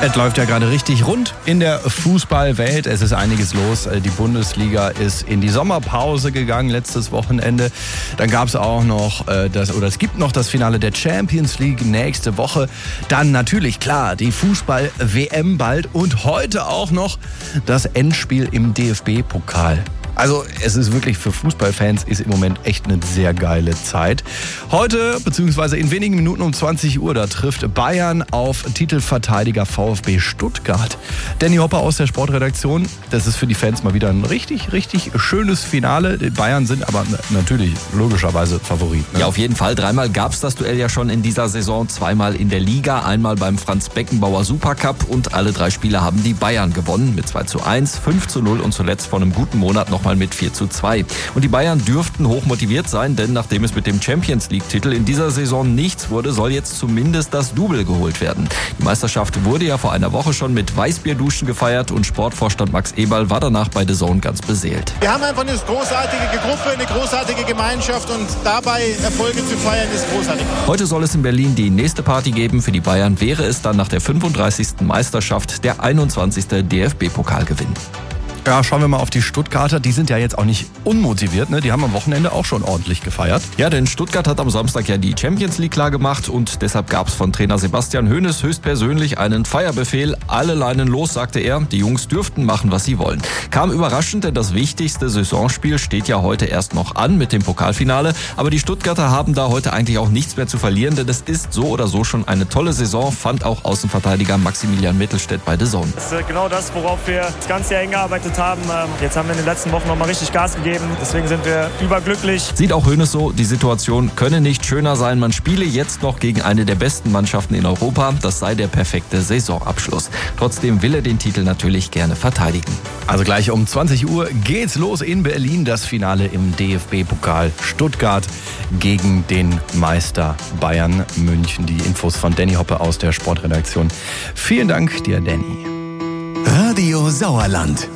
Es läuft ja gerade richtig rund in der Fußballwelt. Es ist einiges los. Die Bundesliga ist in die Sommerpause gegangen letztes Wochenende. Dann gab es auch noch es gibt noch das Finale der Champions League nächste Woche. Dann natürlich, klar, die Fußball-WM bald und heute auch noch das Endspiel im DFB-Pokal. Also es ist wirklich für Fußballfans ist im Moment echt eine sehr geile Zeit. Heute, beziehungsweise in wenigen Minuten um 20 Uhr, da trifft Bayern auf Titelverteidiger VfB Stuttgart. Danny Hopper aus der Sportredaktion. Das ist für die Fans mal wieder ein richtig, richtig schönes Finale. Die Bayern sind aber natürlich logischerweise Favorit. Ne? Ja, auf jeden Fall. Dreimal gab es das Duell ja schon in dieser Saison. Zweimal in der Liga, einmal beim Franz-Beckenbauer Supercup und alle 3 Spiele haben die Bayern gewonnen mit 2:1, 5:0 und zuletzt vor einem guten Monat noch mal mit 4:2. Und die Bayern dürften hochmotiviert sein, denn nachdem es mit dem Champions-League-Titel in dieser Saison nichts wurde, soll jetzt zumindest das Double geholt werden. Die Meisterschaft wurde ja vor einer Woche schon mit Weißbierduschen gefeiert und Sportvorstand Max Eberl war danach bei The Zone ganz beseelt. Wir haben einfach eine großartige Gruppe, eine großartige Gemeinschaft und dabei Erfolge zu feiern ist großartig. Heute soll es in Berlin die nächste Party geben. Für die Bayern wäre es dann nach der 35. Meisterschaft der 21. DFB-Pokalgewinn. Ja, schauen wir mal auf die Stuttgarter. Die sind ja jetzt auch nicht unmotiviert, ne? Die haben am Wochenende auch schon ordentlich gefeiert. Ja, denn Stuttgart hat am Samstag ja die Champions League klar gemacht und deshalb gab es von Trainer Sebastian Hoeneß höchstpersönlich einen Feierbefehl. Alle Leinen los, sagte er. Die Jungs dürften machen, was sie wollen. Kam überraschend, denn das wichtigste Saisonspiel steht ja heute erst noch an mit dem Pokalfinale. Aber die Stuttgarter haben da heute eigentlich auch nichts mehr zu verlieren, denn es ist so oder so schon eine tolle Saison, fand auch Außenverteidiger Maximilian Mittelstädt bei The Zone. Das ist genau das, worauf wir das ganze Jahr hingearbeitet haben. Jetzt haben wir in den letzten Wochen noch mal richtig Gas gegeben. Deswegen sind wir überglücklich. Sieht auch Hoeneß so, die Situation könne nicht schöner sein. Man spiele jetzt noch gegen eine der besten Mannschaften in Europa. Das sei der perfekte Saisonabschluss. Trotzdem will er den Titel natürlich gerne verteidigen. Also gleich um 20 Uhr geht's los in Berlin. Das Finale im DFB-Pokal Stuttgart gegen den Meister Bayern München. Die Infos von Danny Hoppe aus der Sportredaktion. Vielen Dank dir, Danny. Radio Sauerland.